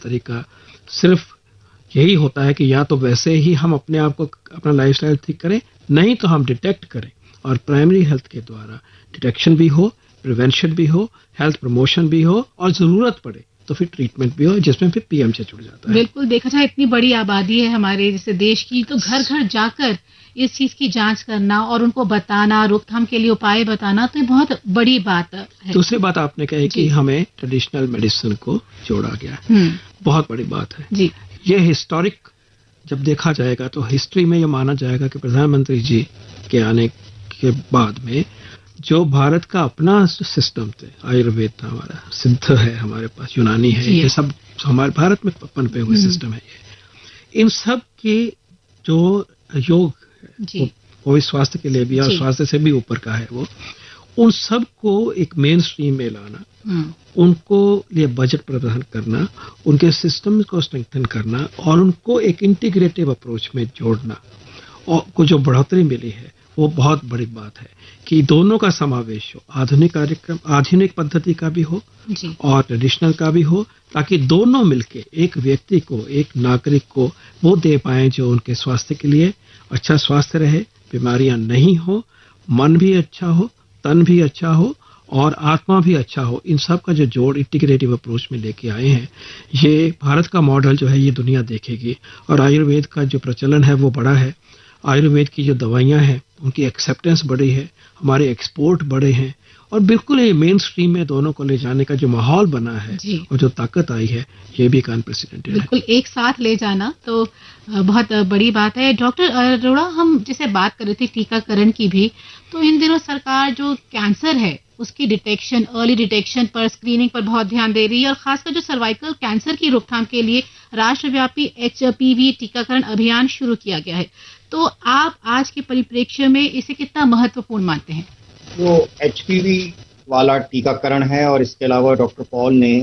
तरीका सिर्फ यही होता है कि या तो वैसे ही हम अपने आप को अपना लाइफस्टाइल ठीक करें, नहीं तो हम डिटेक्ट करें और प्राइमरी हेल्थ के द्वारा डिटेक्शन भी हो, प्रिवेंशन भी हो, हेल्थ प्रमोशन भी हो और जरूरत पड़े तो फिर ट्रीटमेंट भी हो, जिसमें फिर पीएमजे जुड़ जाता है। बिल्कुल, देखा जाए इतनी बड़ी आबादी है हमारे जैसे देश की, तो घर घर जाकर इस चीज की जांच करना और उनको बताना, रोकथाम के लिए उपाय बताना, तो ये बहुत बड़ी बात है। दूसरी बात आपने कही कि हमें ट्रेडिशनल मेडिसिन को जोड़ा गया, बहुत बड़ी बात है जी। ये हिस्टोरिक जब देखा जाएगा तो हिस्ट्री में ये माना जाएगा कि प्रधानमंत्री जी के आने के बाद में जो भारत का अपना सिस्टम थे, आयुर्वेद था हमारा, सिद्ध है हमारे पास, यूनानी है, ये सब हमारे भारत में पनपे हुए सिस्टम है ये, इन सब की जो योग वो भी स्वास्थ्य के लिए भी और स्वास्थ्य से भी ऊपर का है वो, उन सब को एक मेन स्ट्रीम में लाना, उनको लिए बजट प्रदान करना, उनके सिस्टम को स्ट्रेंथन करना और उनको एक इंटीग्रेटिव अप्रोच में जोड़ना और को जो बढ़ोतरी मिली है वो बहुत बड़ी बात है कि दोनों का समावेश हो, आधुनिक कार्यक्रम, आधुनिक पद्धति का भी हो और ट्रेडिशनल का भी हो, ताकि दोनों मिलके एक व्यक्ति को, एक नागरिक को वो दे पाएं जो उनके स्वास्थ्य के लिए अच्छा स्वास्थ्य रहे, बीमारियां नहीं हो, मन भी अच्छा हो, तन भी अच्छा हो और आत्मा भी अच्छा हो। इन सब का जो जोड़ इंटीग्रेटिव अप्रोच में लेके आए हैं, ये भारत का मॉडल जो है ये दुनिया देखेगी और आयुर्वेद का जो प्रचलन है वो बड़ा है। आयुर्वेद की जो दवाइयां हैं उनकी एक्सेप्टेंस बढ़ी है, हमारे एक्सपोर्ट बढ़े हैं और बिल्कुल ये मेन स्ट्रीम में दोनों को ले जाने का जो माहौल बना है और जो ताकत आई है ये भी एक अनप्रेसिडेंटेड है। बिल्कुल एक साथ ले जाना तो बहुत बड़ी बात है। डॉक्टर अरोड़ा, हम जैसे बात कर रहे थे टीकाकरण की भी, तो इन दिनों सरकार जो कैंसर है उसकी डिटेक्शन, अर्ली डिटेक्शन पर, स्क्रीनिंग पर बहुत ध्यान दे रही है और खासकर जो सर्वाइकल कैंसर की रोकथाम के लिए राष्ट्रव्यापी HPV टीकाकरण अभियान शुरू किया गया है। तो आप आज के परिप्रेक्ष्य में इसे कितना महत्वपूर्ण मानते हैं? जो HPV वाला टीकाकरण है और इसके अलावा डॉक्टर पॉल ने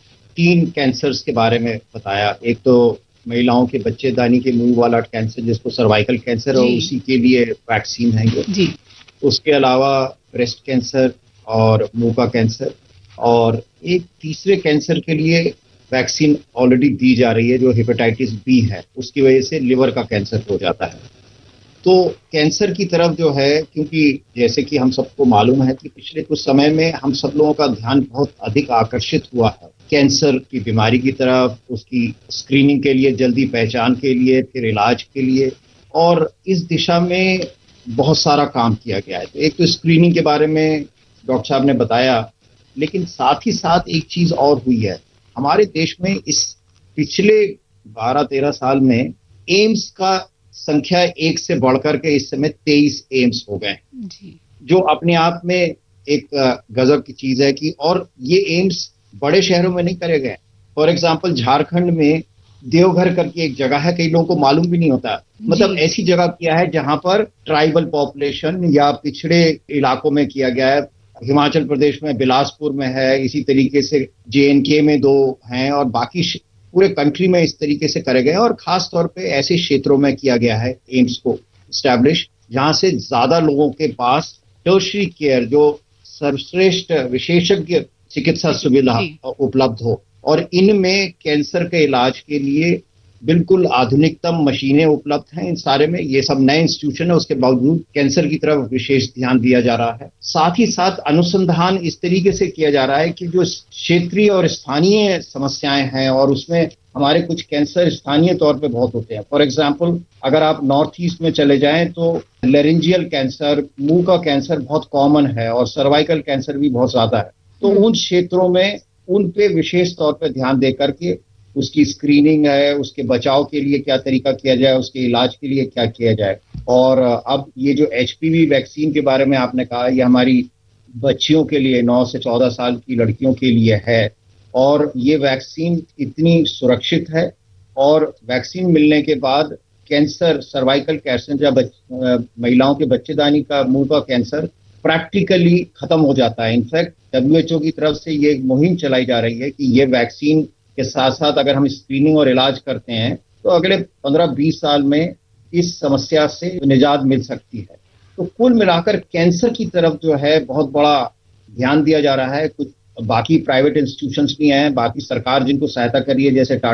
3 कैंसर्स के बारे में बताया। एक तो महिलाओं के बच्चेदानी के मुंह वाला कैंसर जिसको सर्वाइकल कैंसर है, उसी के लिए वैक्सीन है ये जी। उसके अलावा ब्रेस्ट कैंसर और मुंह का कैंसर, और एक तीसरे कैंसर के लिए वैक्सीन ऑलरेडी दी जा रही है जो हेपेटाइटिस B है, उसकी वजह से लिवर का कैंसर हो जाता है। तो कैंसर की तरफ जो है, क्योंकि जैसे कि हम सबको मालूम है कि पिछले कुछ समय में हम सब लोगों का ध्यान बहुत अधिक आकर्षित हुआ है कैंसर की बीमारी की तरफ, उसकी स्क्रीनिंग के लिए, जल्दी पहचान के लिए, फिर इलाज के लिए, और इस दिशा में बहुत सारा काम किया गया है। तो एक तो स्क्रीनिंग के बारे में डॉक्टर साहब ने बताया, लेकिन साथ ही साथ एक चीज और हुई है हमारे देश में। इस पिछले 12-13 साल में एम्स का संख्या 1 से बढ़कर के इस समय 23 एम्स हो गए, जो अपने आप में एक गजब की चीज है कि, और ये एम्स बड़े शहरों में नहीं करे गए। फॉर एग्जांपल झारखंड में देवघर करके एक जगह है, कई लोगों को मालूम भी नहीं होता, मतलब ऐसी जगह किया है जहां पर ट्राइबल पॉपुलेशन या पिछड़े इलाकों में किया गया है। हिमाचल प्रदेश में बिलासपुर में है, इसी तरीके से JNK में 2 हैं और बाकी पूरे कंट्री में इस तरीके से करे गए और खास तौर पे ऐसे क्षेत्रों में किया गया है एम्स को स्टैब्लिश, जहां से ज्यादा लोगों के पास टर्शरी केयर, जो सर्वश्रेष्ठ विशेषज्ञ चिकित्सा सुविधा उपलब्ध हो, और इनमें कैंसर के इलाज के लिए बिल्कुल आधुनिकतम मशीनें उपलब्ध हैं। इन सारे में ये सब नए इंस्टीट्यूशन है, उसके बावजूद कैंसर की तरफ विशेष ध्यान दिया जा रहा है। साथ ही साथ अनुसंधान इस तरीके से किया जा रहा है कि जो क्षेत्रीय और स्थानीय समस्याएं हैं, और उसमें हमारे कुछ कैंसर स्थानीय तौर पे बहुत होते हैं। फॉर एग्जाम्पल अगर आप नॉर्थ ईस्ट में चले जाएं तो लेरेंजियल कैंसर, मुंह का कैंसर बहुत कॉमन है और सर्वाइकल कैंसर भी बहुत ज्यादा है। तो उन क्षेत्रों में उन पे विशेष तौर पे ध्यान दे करके उसकी स्क्रीनिंग है, उसके बचाव के लिए क्या तरीका किया जाए, उसके इलाज के लिए क्या किया जाए। और अब ये जो HPV वैक्सीन के बारे में आपने कहा, ये हमारी बच्चियों के लिए, 9 से 14 साल की लड़कियों के लिए है, और ये वैक्सीन इतनी सुरक्षित है, और वैक्सीन मिलने के बाद कैंसर, सर्वाइकल कैंसर या महिलाओं के बच्चेदानी का, मुंह का कैंसर प्रैक्टिकली खत्म हो जाता है। इनफैक्ट WHO की तरफ से ये मुहिम चलाई जा रही है कि ये वैक्सीन के साथ साथ अगर हम स्क्रीनिंग और इलाज करते हैं तो अगले 15-20 साल में इस समस्या से निजात मिल सकती है। तो कुल मिलाकर कैंसर की तरफ जो है बहुत बड़ा ध्यान दिया जा रहा है। कुछ बाकी प्राइवेट इंस्टीट्यूशंस भी हैं, बाकी सरकार जिनको सहायता कर रही है, जैसे